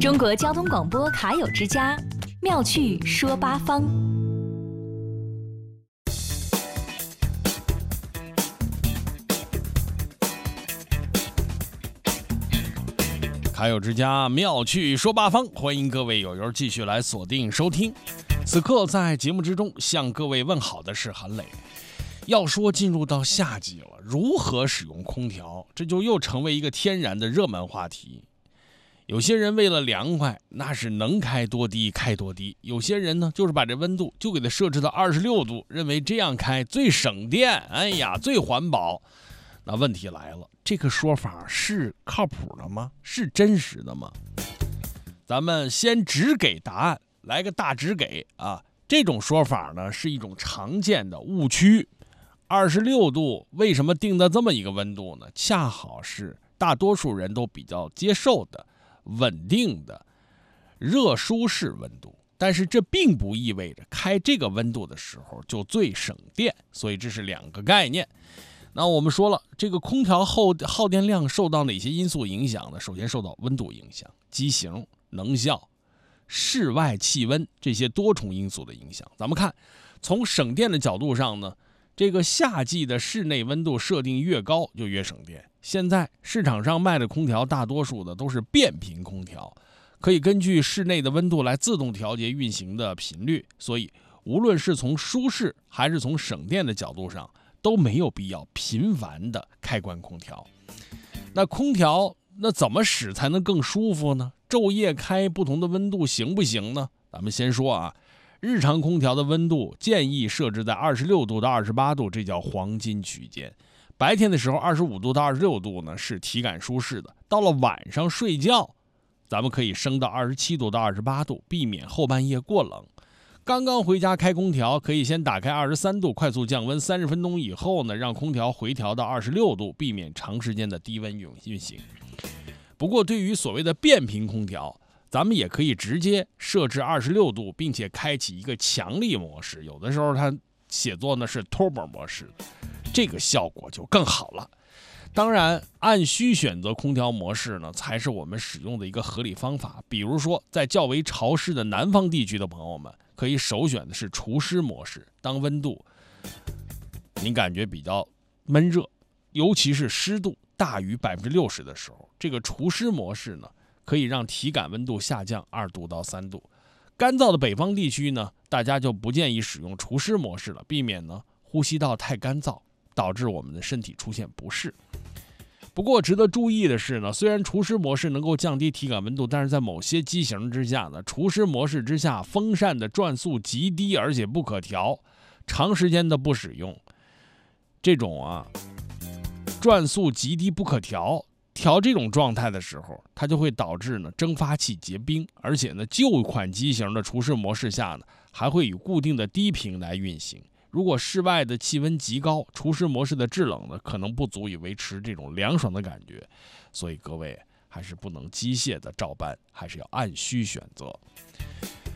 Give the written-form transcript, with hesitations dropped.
中国交通广播卡友之家，妙趣说八方。 卡友之家，妙趣说八方，欢迎各位友友继续来锁定收听。此刻在节目之中向各位问好的是韩磊。要说进入到夏季了，如何使用空调，这就又成为一个天然的热门话题。有些人为了凉快，那是能开多低开多低；有些人呢，就是把这温度就给它设置到26度，认为这样开最省电，哎呀，最环保。那问题来了，这个说法是靠谱的吗？是真实的吗？咱们先只给答案，来个大只给啊！这种说法呢，是一种常见的误区。26度为什么定的这么一个温度呢？恰好是大多数人都比较接受的稳定的热舒适温度，但是这并不意味着开这个温度的时候就最省电，所以这是两个概念。那我们说了，这个空调耗电量受到哪些因素影响呢？首先受到温度影响、机型、能效、室外气温这些多重因素的影响。咱们看，从省电的角度上呢，这个夏季的室内温度设定越高就越省电。现在市场上卖的空调大多数的都是变频空调，可以根据室内的温度来自动调节运行的频率，所以无论是从舒适还是从省电的角度上，都没有必要频繁的开关空调。那空调那怎么使才能更舒服呢？昼夜开不同的温度行不行呢？咱们先说啊，日常空调的温度建议设置在26度到28度，这叫黄金区间。白天的时候25度到26度呢是体感舒适的，到了晚上睡觉，咱们可以升到27度到28度，避免后半夜过冷。刚刚回家开空调，可以先打开23度，快速降温30分钟以后呢，让空调回调到26度，避免长时间的低温运行。不过对于所谓的变频空调，咱们也可以直接设置26度，并且开启一个强力模式，有的时候它写作呢是 Turbo 模式，这个效果就更好了。当然，按需选择空调模式呢，才是我们使用的一个合理方法。比如说，在较为潮湿的南方地区的朋友们，可以首选的是除湿模式。当温度您感觉比较闷热，尤其是湿度大于60%的时候，这个除湿模式呢，可以让体感温度下降2度到3度。干燥的北方地区呢，大家就不建议使用除湿模式了，避免呢呼吸道太干燥，导致我们的身体出现不适。不过值得注意的是呢，虽然除湿模式能够降低体感温度，但是在某些机型之下呢，除湿模式之下风扇的转速极低，而且不可调，长时间的不使用，这种转速极低不可调这种状态的时候，它就会导致呢蒸发器结冰，而且呢旧款机型的除湿模式下呢，还会以固定的低频来运行。如果室外的气温极高，除湿模式的制冷呢，可能不足以维持这种凉爽的感觉，所以各位还是不能机械的照搬，还是要按需选择。